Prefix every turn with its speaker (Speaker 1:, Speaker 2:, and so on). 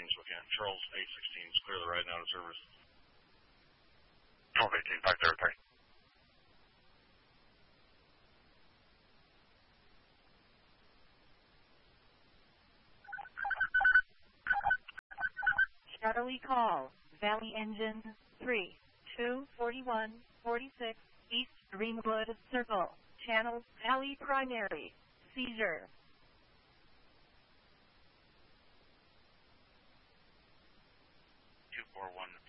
Speaker 1: so we can't. Charles 816 is clear the right now to service.
Speaker 2: Charles 18, 503.
Speaker 3: Shadowy call, Valley Engine 3, 241, 46, East Greenwood Circle, Channel Valley Primary, seizure.
Speaker 2: 241.